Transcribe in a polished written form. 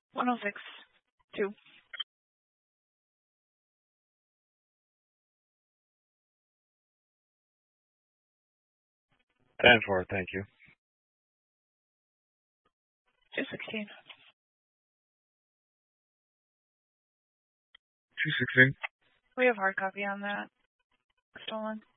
106. 2. 10-4, thank you. 216. 216. We have hard copy on that. Stolen.